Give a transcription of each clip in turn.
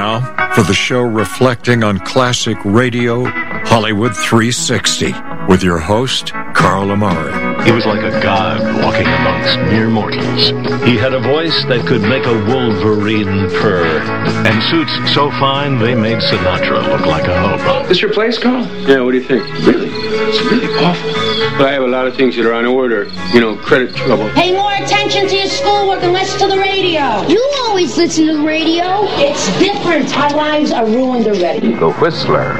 Now, for the show reflecting on classic radio, Hollywood 360, with your host, Carl Amari. He was like a god walking amongst mere mortals. He had a voice that could make a wolverine purr, and suits so fine they made Sinatra look like a hobo. This your place, Carl? Yeah, what do you think? Really? It's really awful. But I have a lot of things that are on order. You know, credit trouble. Pay more attention to your schoolwork and less to the radio. You always listen to the radio. It's different. Our lives are ruined already. The Whistler.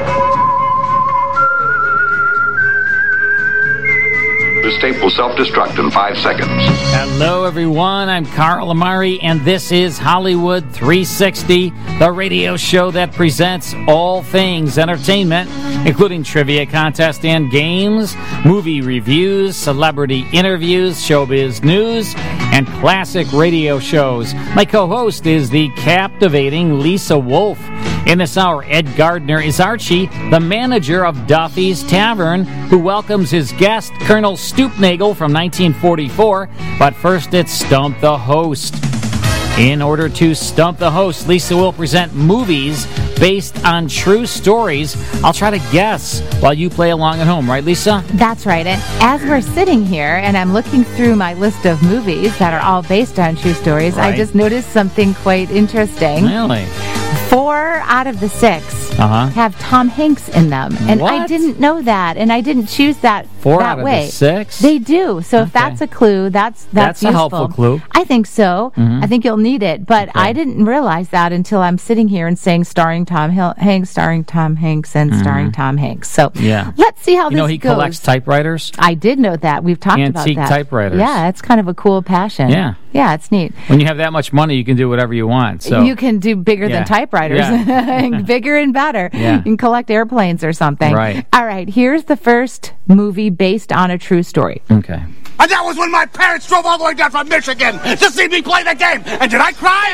This tape will self-destruct in 5 seconds. Hello, everyone. I'm Carl Amari, and this is Hollywood 360, the radio show that presents all things entertainment, including trivia contests and games, movie reviews, celebrity interviews, showbiz news, and classic radio shows. My co-host is the captivating Lisa Wolf. In this hour, Ed Gardner is Archie, the manager of Duffy's Tavern, who welcomes his guest, Colonel Stoopnagel from 1944. But first, it's Stump the Host. In order to stump the host, Lisa will present movies based on true stories. I'll try to guess while you play along at home, right, Lisa? That's right. And as we're sitting here and I'm looking through my list of movies that are all based on true stories, right. I just noticed something quite interesting. Really? 4 out of the 6 have Tom Hanks in them. And what? I didn't know that, and I didn't choose that 4 that out of way. the 6? They do. So if that's a clue, that's useful. A helpful clue. I think so. Mm-hmm. I think you'll need it. But I didn't realize that until I'm sitting here and saying starring Tom Hanks, starring Tom Hanks, and starring Tom Hanks. So let's see how this goes. He collects typewriters? I did know that. We've talked about that. Antique typewriters. Yeah, it's kind of a cool passion. Yeah. Yeah, it's neat. When you have that much money, you can do whatever you want. So you can do bigger than typewriters. Yeah. Bigger and better. Yeah. You can collect airplanes or something. Right. All right, here's the first movie based on a true story. Okay. And that was when my parents drove all the way down from Michigan to see me play the game. And did I cry?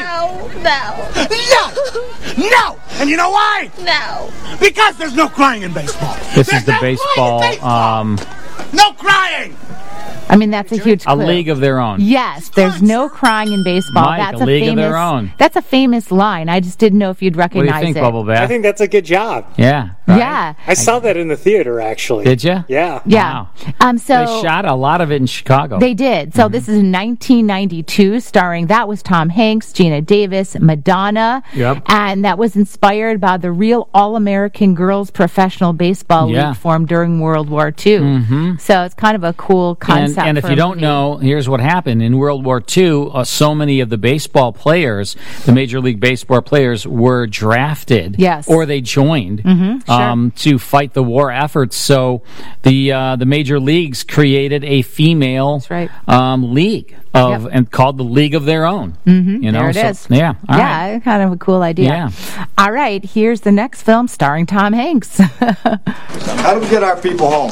No! And you know why? No. Because there's no crying in baseball. This is the baseball. No crying! I mean, that's a huge clue. A League of Their Own. Yes, there's no crying in baseball. Mike, that's a League of Their Own. That's a famous line. I just didn't know if you'd recognize it. What do you think, Bubble Bath? I think that's a good job. Yeah. Right? Yeah. I saw that in the theater, actually. Did you? Yeah. Yeah. Wow. So they shot a lot of it in Chicago. They did. So this is 1992, starring, that was Tom Hanks, Gina Davis, Madonna. Yep. And that was inspired by the real All-American Girls Professional Baseball League formed during World War II. Mm-hmm. So it's kind of a cool concept. And if you don't know, here's what happened. In World War II, so many of the baseball players, the Major League Baseball players, were drafted. Yes. Or they joined to fight the war efforts. So the major leagues created a female league and called the League of Their Own. Mm-hmm. You know, there it is. Yeah. All right. Kind of a cool idea. Yeah. All right, here's the next film starring Tom Hanks. How do we get our people home?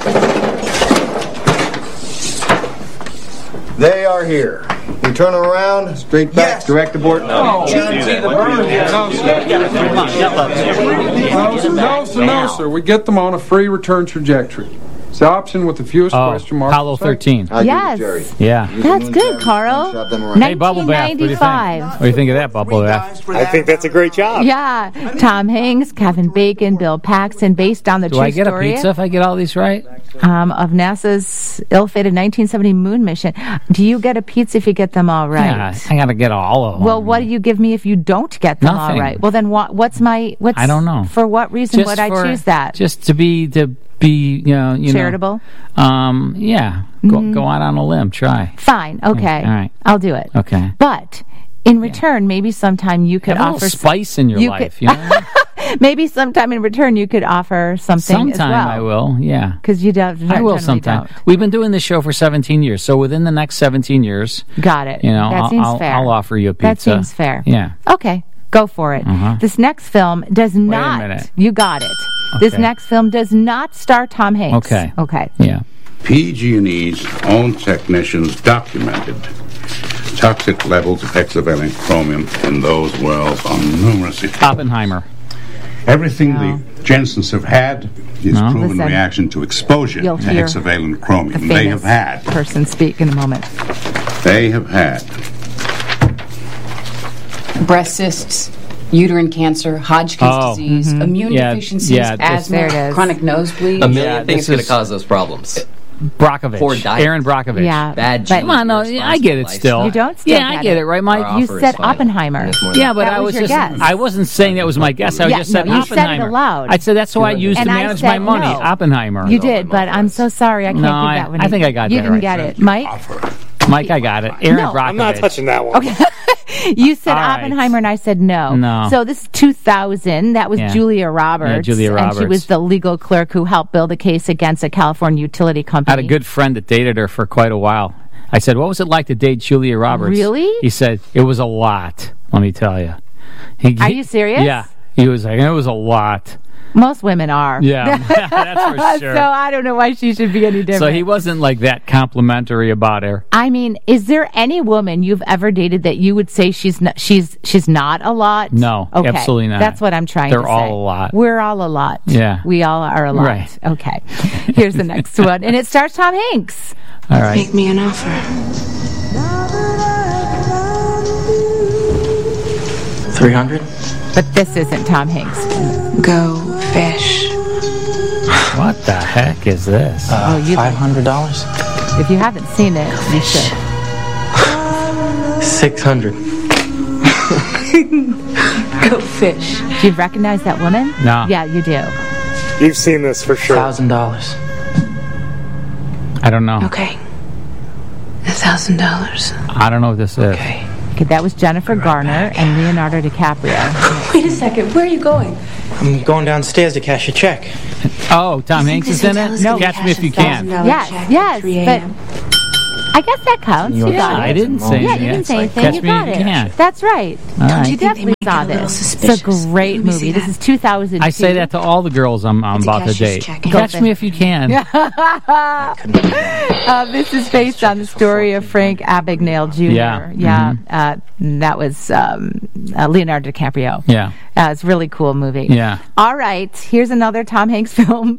They are here. We turn them around, straight back, direct abort. No, sir. We get them on a free return trajectory. It's the option with the fewest question marks. Apollo 13. Yes. Yeah. That's good, Carl. Hey, Bubble Bath, what do you think? What do you think of that, Bubble Bath? I think that's a great job. Yeah. Tom Hanks, Kevin Bacon, Bill Paxton, based on the true story. Do I get a pizza if I get all these right? Of NASA's ill-fated 1970 moon mission. Do you get a pizza if you get them all right? Yeah, I got to get all of them. Well, what do you give me if you don't get them all right? Well, then what's I don't know. For what reason would I choose that? Just to be charitable? Go out on a limb. Try. Fine. Okay. All right. I'll do it. Okay. But in return, maybe sometime you could offer spice in your life. You know? Maybe sometime in return you could offer something as well. Sometime I will, yeah. Because you don't. I will sometime. We've been doing this show for 17 years, so within the next 17 years, got it. You know, that seems fair. I'll offer you a pizza. That seems fair. Yeah. Okay, go for it. This next film does not. Wait a minute. You got it. Okay. This next film does not star Tom Hanks. Okay. Yeah. PG&E's own technicians documented toxic levels of hexavalent chromium in those wells on numerous occasions. Oppenheimer. Everything the Jensens have had is proven reaction to exposure to hexavalent chromium. They have had. Person speak in a moment. They have had breast cysts, uterine cancer, Hodgkin's disease, immune deficiencies, asthma, chronic nosebleed. A million things are going to cause those problems. Brockovich. Poor diet. Aaron Brockovich. Yeah. Bad But- genes. Come on, no, I get it still. You don't still I get it, right, Mike? Our You offer said is fine. Oppenheimer. Yeah, but That I was was your just, guess. I wasn't saying that was my guess. I just said you said Oppenheimer. it aloud. I said that's who I used to And I manage said my money. no. Oppenheimer. You did, but I'm so sorry. I can't No, give I- that one. I think I got you that didn't right. get it. Mike? Mike, I got it. Aaron No, Brockovich. I'm not touching that one. Okay. You said All right. Oppenheimer, and I said no. No. So this is 2000. That was Yeah. Julia Roberts. Yeah, Julia And she Roberts. was the legal clerk who helped build a case against a California utility I company. had a good friend that dated her for quite a while. I said, what was it like to date Julia Roberts? Really? He said, it was a lot, let me tell you. Are you serious? Yeah. He was like, it was a lot. Most women are. Yeah, that's for sure. So I don't know why she should be any different. So he wasn't like that complimentary about her. I mean, is there any woman you've ever dated that you would say she's not a lot? No, okay. absolutely not. That's what I'm trying They're to say. all a lot. We're all a lot. Yeah. We all are a lot. Right. Okay. Here's the next one. And it stars Tom Hanks. All right. Make me an offer. $300. But this isn't Tom Hanks. Go fish. What the heck is this? $500. If you haven't seen it, you should. $600. Go fish. Do you recognize that woman? No. Yeah, you do. You've seen this for sure. $1,000. I don't know. Okay. $1,000. I don't know what this is. Okay. Okay, that was Jennifer Garner and Leonardo DiCaprio. Wait a second. Where are you going? I'm going downstairs to cash a check. Oh, Tom Hanks is in it? No. Catch Me If You Can. Yes, but I guess that counts. You got it. I didn't say Yeah, anything. you didn't say anything. Catch You Me got If it. You Can. That's right. All right. You definitely saw this. It's a great movie. This is 2002. I say that to all the girls I'm about to date. Catch Me If You Can. This is based on the story of Frank Abagnale Jr. Yeah. That was Leonardo DiCaprio. Yeah. It's a really cool movie. Yeah. All right. Here's another Tom Hanks film.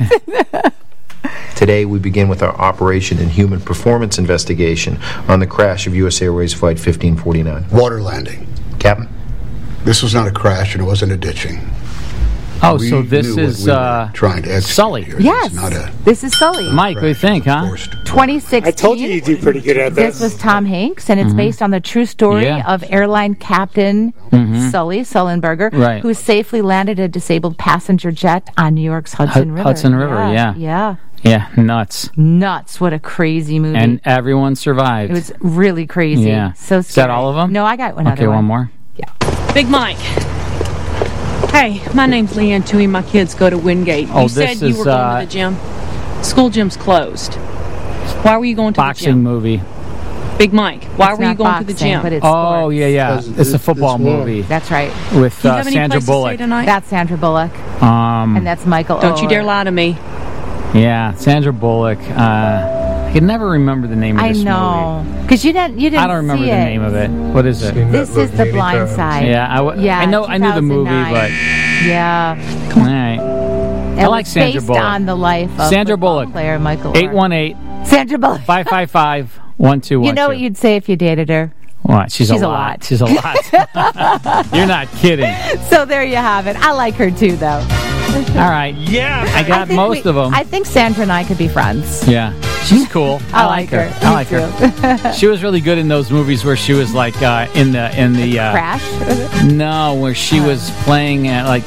Today, we begin with our Operation and Human Performance investigation on the crash of U.S. Airways Flight 1549. Water landing. Captain? This was not a crash, and it wasn't a ditching. Oh, We so this knew what is we were trying to execute Sully. here. Yes. It's not a This is Sully. Mike, what do you think, huh? 2016. I told you you'd do pretty good at This was Tom Hanks, and it's based on the true story Yeah. of airline captain Sully Sullenberger, Right. who safely landed a disabled passenger jet on New York's Hudson River. Hudson River, yeah. Yeah. Yeah, nuts. Nuts. What a crazy movie. And everyone survived. It was really crazy. Yeah. So Is that scary. all of them? No, I got another Okay, one more. Big Mike. Hey, my name's Leanne Toohey. My kids go to Wingate. Oh, You this said you is, were going to the gym. School gym's closed. Why were you going to Boxing the gym? movie. Big Mike, why It's were you not going to the boxing, gym? but it's Oh, sports. yeah. It's a football movie. That's right. With Do you have any Sandra place to Bullock. stay tonight? That's Sandra Bullock. And that's Michael Don't you Oher. dare lie to me. Yeah, Sandra Bullock. I can never remember the name of I this know. Because you didn't movie. I don't remember see the it. name of it. What is it? This is The Blind Side. Yeah, I knew the movie, 2009. but Yeah. all right. I like It's Sandra based Bullock. on the life of Sandra football Bullock. player Michael Oher. 818 Sandra Bullock. 555-1212. You know what you'd say if you dated her? What? She's She's a a lot. lot. She's a lot. You're not kidding. So there you have it. I like her too, though. All right. Yeah. I got think most of them. I think Sandra and I could be friends. Yeah. She's cool. I like her. I like her. She was really good in those movies where she was like in the Crash? No, where she was playing in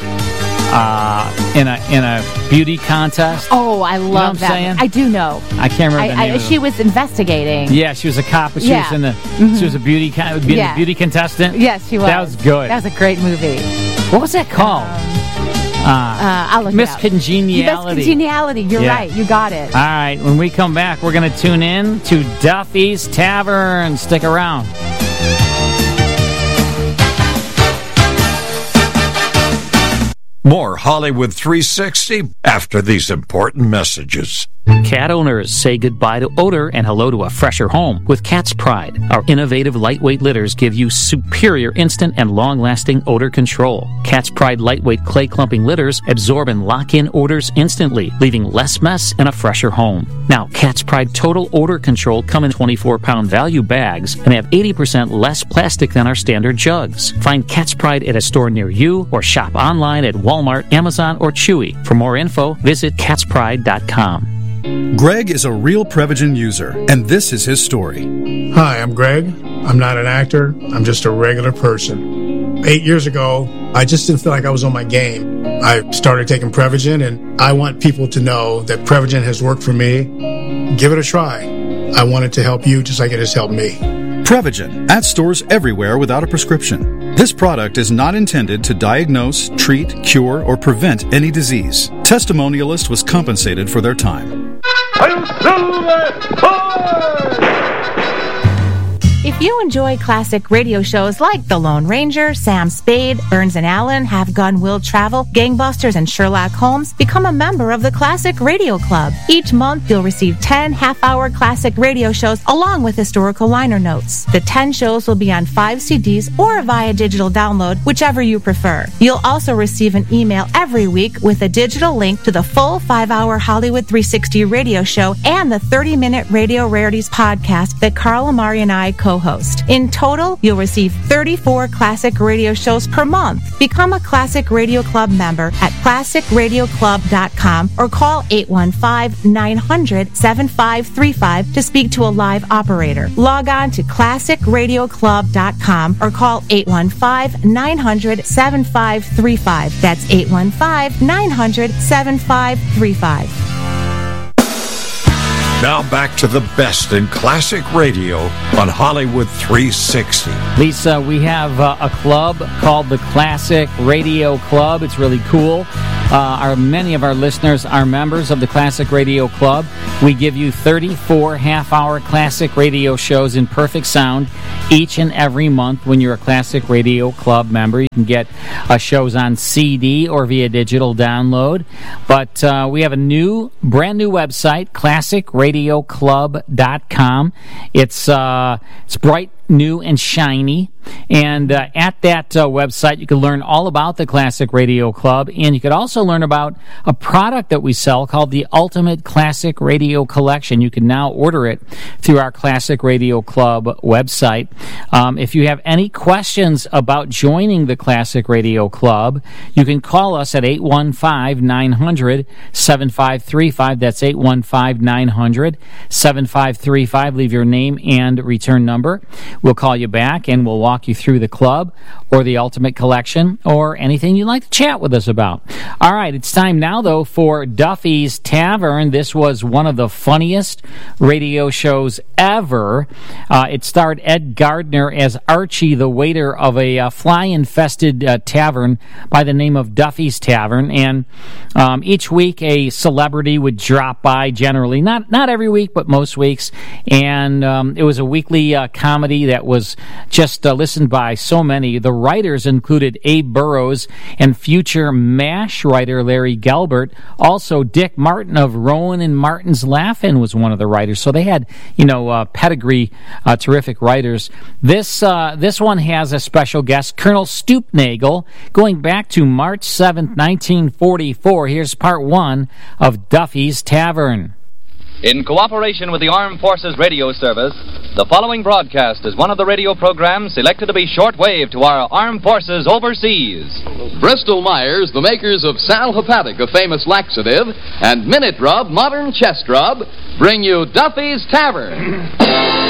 a beauty contest. Oh, I love what I'm that. saying? I do know. I can't remember the name of She it. was investigating. Yeah, she was a cop, but she Yeah. was in the she was a beauty beauty contestant. Yes, she was. That was good. That was a great movie. What was that called? I'll look Miss it up. Congeniality. Miss Congeniality. You're Yeah. right. You got it. All right, when we come back, we're going to tune in to Duffy's Tavern. Stick around. More Hollywood 360 after these important messages. Cat owners, say goodbye to odor and hello to a fresher home with Cat's Pride. Our innovative lightweight litters give you superior instant and long-lasting odor control. Cat's Pride lightweight clay clumping litters absorb and lock in odors instantly, leaving less mess and a fresher home. Now, Cat's Pride Total Odor Control come in 24-pound value bags and have 80% less plastic than our standard jugs. Find Cat's Pride at a store near you or shop online at Walmart, Amazon, or Chewy. For more info, visit catspride.com. Greg is a real Prevagen user, and this is his story. Hi, I'm Greg. I'm not an actor. I'm just a regular person. 8 years ago, I just didn't feel like I was on my game. I started taking Prevagen, and I want people to know that Prevagen has worked for me. Give it a try. I want it to help you just like it has helped me. Prevagen, at stores everywhere without a prescription. This product is not intended to diagnose, treat, cure, or prevent any disease. Testimonialist was compensated for their time. If you enjoy classic radio shows like The Lone Ranger, Sam Spade, Burns and Allen, Have Gun Will Travel, Gangbusters, and Sherlock Holmes, become a member of the Classic Radio Club. Each month, you'll receive 10 half-hour classic radio shows along with historical liner notes. The 10 shows will be on 5 CDs or via digital download, whichever you prefer. You'll also receive an email every week with a digital link to the full 5-hour Hollywood 360 radio show and the 30-minute Radio Rarities podcast that Carl Amari and I co-host. In total, you'll receive 34 classic radio shows per month. Become a Classic Radio Club member at classicradioclub.com or call 815-900-7535 to speak to a live operator. Log on to classicradioclub.com or call 815-900-7535. That's 815-900-7535. Now back to the best in classic radio on Hollywood 360. Lisa, we have a club called the Classic Radio Club. It's really cool. Many of our listeners are members of the Classic Radio Club. We give you 34 half-hour classic radio shows in perfect sound each and every month when you're a Classic Radio Club member. You can get shows on CD or via digital download. But we have a brand new website, classicradioclub.com. It's bright, new, and shiny. And at that website, you can learn all about the Classic Radio Club, and you could also learn about a product that we sell called the Ultimate Classic Radio Collection. You can now order it through our Classic Radio Club website. If you have any questions about joining the Classic Radio Club, you can call us at 815-900-7535. That's 815-900-7535. Leave your name and return number. We'll call you back, and we'll walk you through the club or the Ultimate Collection or anything you'd like to chat with us about. All right, it's time now, though, for Duffy's Tavern. This was one of the funniest radio shows ever. It starred Ed Gardner as Archie, the waiter of a fly-infested tavern by the name of Duffy's Tavern. And each week a celebrity would drop by, generally. Not every week, but most weeks. And it was a weekly comedy that was just listened by so many. The writers included Abe Burrows and future MASH writer Larry Gelbart. Also, Dick Martin of Rowan and Martin's Laugh-In was one of the writers. So they had, pedigree, terrific writers. This one has a special guest, Colonel Stoopnagle, going back to March 7th, 1944. Here's part one of Duffy's Tavern. In cooperation with the Armed Forces Radio Service, the following broadcast is one of the radio programs selected to be shortwave to our armed forces overseas. Bristol Myers, the makers of Sal Hepatic, a famous laxative, and Minute Rub, modern chest rub, bring you Duffy's Tavern.